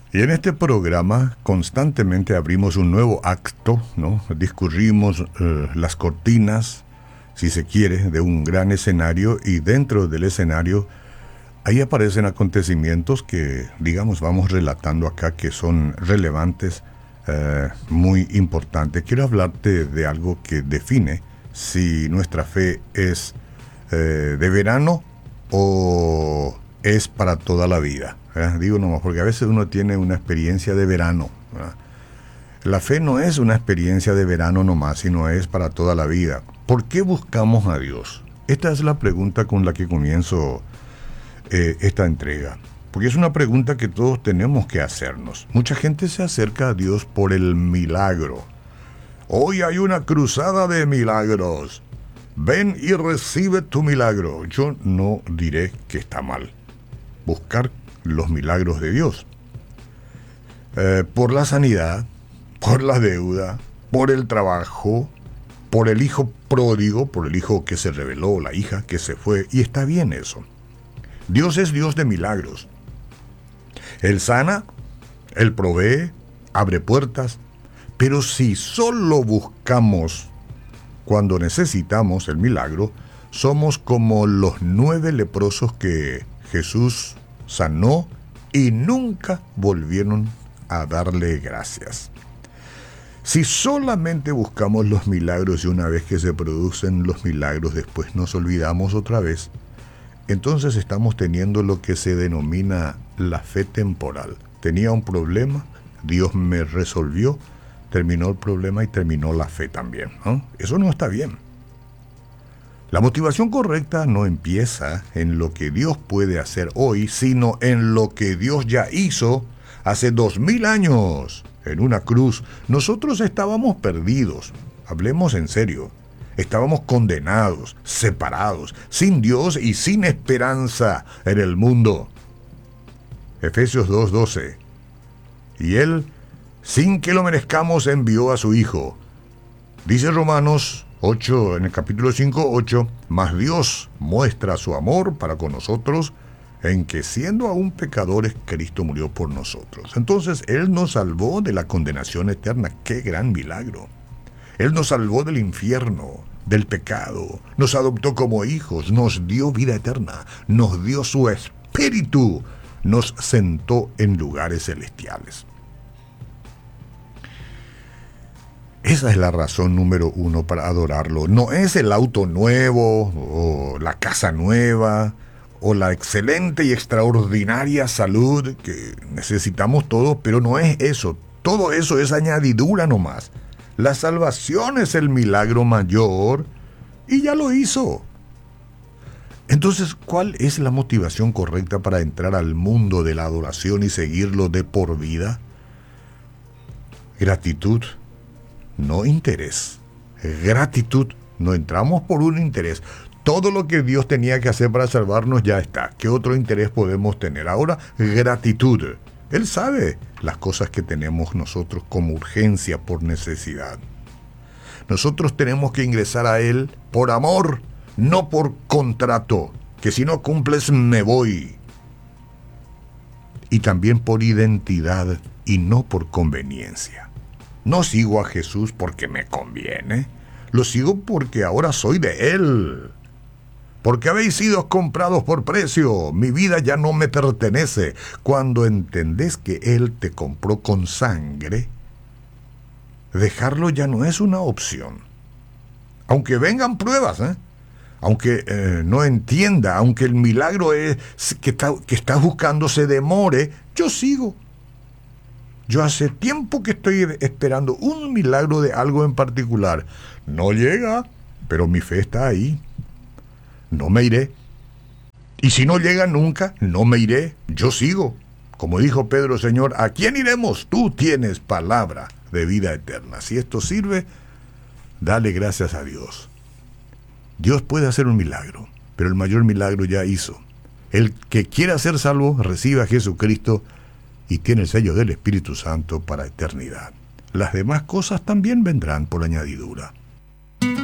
Y en este programa constantemente abrimos un nuevo acto, ¿no? Discurrimos las cortinas, si se quiere, de un gran escenario, y dentro del escenario ahí aparecen acontecimientos que, digamos, vamos relatando acá, que son relevantes, muy importantes. Quiero hablarte de algo que define si nuestra fe es de verano o es para toda la vida. Digo nomás, porque a veces uno tiene una experiencia de verano, ¿verdad? La fe no es una experiencia de verano nomás, sino es para toda la vida. ¿Por qué buscamos a Dios? Esta es la pregunta con la que comienzo esta entrega, porque es una pregunta que todos tenemos que hacernos. Mucha gente se acerca a Dios por el milagro. Hoy hay una cruzada de milagros. Ven y recibe tu milagro. Yo no diré que está mal buscar los milagros de Dios. Por la sanidad, por la deuda, por el trabajo, por el hijo pródigo, por el hijo que se rebeló, la hija que se fue, y está bien eso. Dios es Dios de milagros. Él sana, Él provee, abre puertas, pero si solo buscamos cuando necesitamos el milagro, somos como los 9 leprosos que Jesús sanó y nunca volvieron a darle gracias. Si solamente buscamos los milagros y una vez que se producen los milagros después nos olvidamos otra vez, entonces estamos teniendo lo que se denomina la fe temporal. Tenía un problema, Dios me resolvió, terminó el problema y terminó la fe también, ¿no? Eso no está bien. La motivación correcta no empieza en lo que Dios puede hacer hoy, sino en lo que Dios ya hizo hace 2000 años. En una cruz, nosotros estábamos perdidos. Hablemos en serio. Estábamos condenados, separados, sin Dios y sin esperanza en el mundo. Efesios 2:12. Y Él, sin que lo merezcamos, envió a su Hijo. Dice Romanos 8, en el capítulo 5:8, mas Dios muestra su amor para con nosotros en que siendo aún pecadores, Cristo murió por nosotros. Entonces, Él nos salvó de la condenación eterna. ¡Qué gran milagro! Él nos salvó del infierno, del pecado, nos adoptó como hijos, nos dio vida eterna, nos dio su espíritu, nos sentó en lugares celestiales. Esa es la razón número 1 para adorarlo. No es el auto nuevo, o la casa nueva, o la excelente y extraordinaria salud que necesitamos todos, pero no es eso. Todo eso es añadidura nomás. La salvación es el milagro mayor y ya lo hizo. Entonces, ¿cuál es la motivación correcta para entrar al mundo de la adoración y seguirlo de por vida? Gratitud, no interés. Gratitud, no entramos por un interés. Todo lo que Dios tenía que hacer para salvarnos ya está. ¿Qué otro interés podemos tener? Ahora, gratitud. Él sabe las cosas que tenemos nosotros como urgencia, por necesidad. Nosotros tenemos que ingresar a Él por amor, no por contrato, que si no cumples me voy. Y también por identidad y no por conveniencia. No sigo a Jesús porque me conviene, lo sigo porque ahora soy de Él. Porque habéis sido comprados por precio, mi vida ya no me pertenece. Cuando entendés que Él te compró con sangre, dejarlo ya no es una opción. Aunque vengan pruebas, aunque no entienda, aunque el milagro que estás buscando se demore, yo sigo. Yo hace tiempo que estoy esperando un milagro de algo en particular. No llega, pero mi fe está ahí. No me iré. Y si no llega nunca, no me iré. Yo sigo. Como dijo Pedro, Señor, ¿a quién iremos? Tú tienes palabra de vida eterna. Si esto sirve, dale gracias a Dios. Dios puede hacer un milagro, pero el mayor milagro ya hizo. El que quiera ser salvo, recibe a Jesucristo y tiene el sello del Espíritu Santo para eternidad. Las demás cosas también vendrán por añadidura.